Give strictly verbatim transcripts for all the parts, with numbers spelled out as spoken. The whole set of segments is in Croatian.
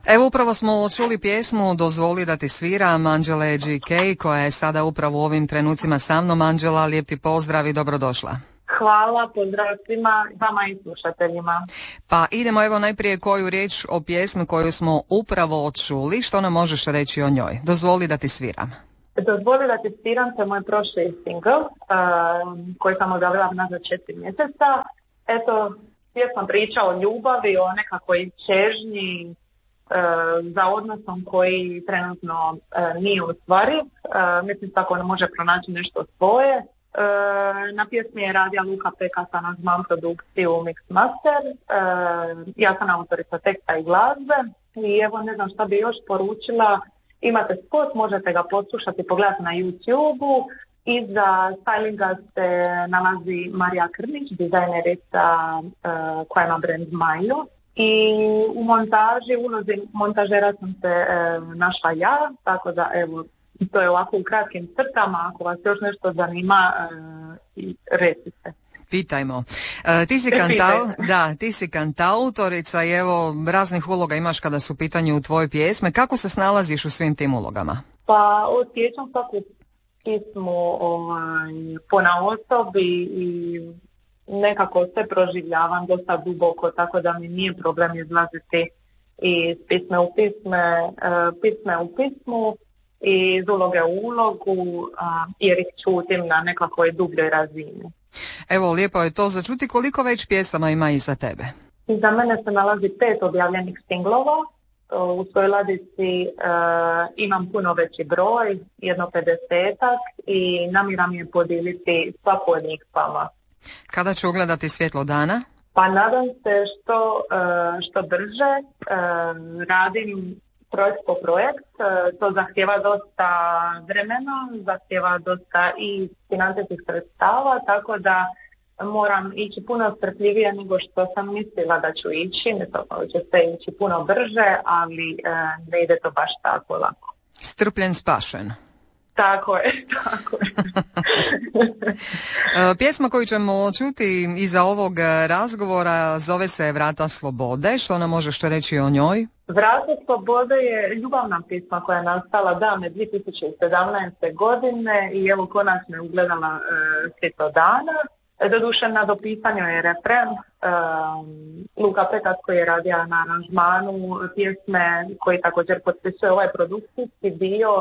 Evo upravo smo čuli pjesmu Dozvoli da ti sviram Anđele G K koja je sada upravo u ovim trenucima sa mnom. Anđela, lijep ti pozdrav i dobrodošla. Hvala, pozdrav svima, vama i slušateljima. Pa idemo evo najprije koju riječ o pjesmi koju smo upravo čuli. Što nam možeš reći o njoj? Dozvoli da ti sviram. Dozvoli da ti sviram se moj prošli single uh, koji sam objavila nazad četiri mjeseca. Eto, pjesma priča o ljubavi, o nekakvoj čežnji uh, za odnosom koji trenutno uh, nije ostvariv. Uh, mislim tako ne može pronaći nešto svoje. Uh, na pjesmi je radija Luka Peka sa Aranžman produkciju Mix Master. Uh, ja sam autorica teksta i glazbe i evo ne znam šta bi još poručila. Imate spot, možete ga poslušati, pogledati na YouTube-u. Iza stylinga se nalazi Marija Krnić, dizajnerica uh, koja ima brand Majo. I u montaži, ulozi montažera sam se uh, našla ja, tako da evo, to je ovako u kratkim crtama, ako vas još nešto zanima, uh, recite. Pitajmo. E, ti si kantau, da, ti si kantautorica i evo raznih uloga imaš kada su u pitanju tvoje pjesme. Kako se snalaziš u svim tim ulogama? Pa osjećam svaku pismu ovaj, ponaosob i, i nekako sve proživljavam dosta duboko, tako da mi nije problem izlaziti iz pisme u pisme, uh, pisme u pismu i iz uloge u ulogu, uh, jer ih čutim na nekakvoj dubljoj razini. Evo, lijepo je to začuti. Koliko već pjesama ima iza tebe? Iza mene se nalazi pet objavljenih singlova. U svojoj ladici uh, imam puno veći broj, jedno pedesetak i namjera mi je podijeliti svaku od njih s vama. Kada će ugledati svjetlo dana? Pa nadam se što, uh, što brže. Uh, radim projekt po projekt, to zahtjeva dosta vremena, zahtjeva dosta i financijskih sredstava, tako da moram ići puno strpljivije nego što sam mislila da ću ići, mislim da će se ići puno brže, ali e, ne ide to baš tako lako. Strpljen spašen. Tako je, tako je. Pjesma koju ćemo čuti iza ovog razgovora zove se Vrata slobode. Što nam možeš reći o njoj? Vrata slobode je ljubavna pjesma koja je nastala davne dvije tisuće sedamnaeste. godine i evo konačno je ugledala e, svjetlo dana. Doduše na dopisanju je refren. E, Luka Pekas koji je radio na aranžmanu pjesme koji također potpisuje ovaj produkcijski dio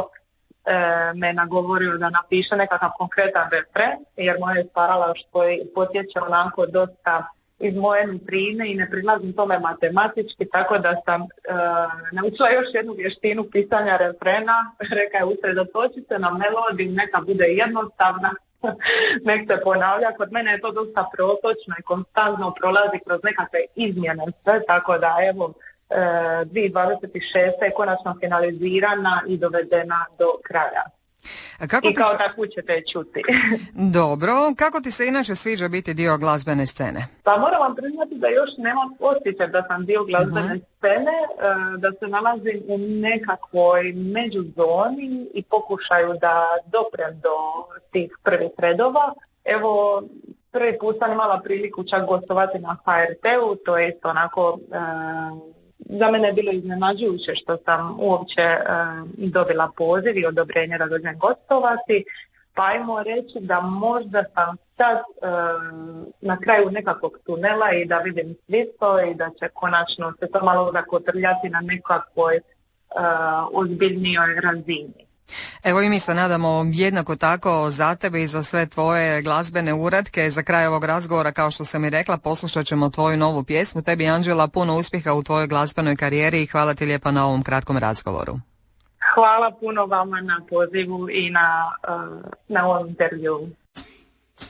me nagovorio da napiše nekakav konkretan refren, jer moje stvaralaštvo što potječe onako dosta iz moje nutrine i ne prilazim tome matematički, tako da sam e, naučila još jednu vještinu pisanja refrena. Reka je usredotoči se na melodiju, neka bude jednostavna, nek se ponavlja. Kod mene je to dosta protočno i konstantno prolazi kroz nekakve izmjene sve, tako da evo dvije tisuće dvadeset šeste. je konačno finalizirana i dovedena do kraja. A kako I kao se... takvu ćete je čuti. Dobro, kako ti se inače sviđa biti dio glazbene scene? Pa moram vam priznati da još nemam osjećaj da sam dio glazbene uh-huh. scene, da se nalazim u nekakvoj međuzoni i pokušaju da doprem do tih prvih redova. Evo, prvi put sam imala priliku čak gostovati na H R T-u, to je isto onako... E, za mene je bilo iznenađujuće što sam uopće e, dobila poziv i odobrenje da dođem gostovati, pa ajmo reći da možda sam sad e, na kraju nekakvog tunela i da vidim svjetlo i da će konačno se to malo zakotrljati na nekakvoj e, ozbiljnijoj razini. Evo i mi se nadamo jednako tako za tebe i za sve tvoje glazbene uratke. Za kraj ovog razgovora, kao što sam i rekla, poslušat ćemo tvoju novu pjesmu. Tebi, Anđela, puno uspjeha u tvojoj glazbenoj karijeri i hvala ti lijepa na ovom kratkom razgovoru. Hvala puno vama na pozivu i na, uh, na ovom intervju.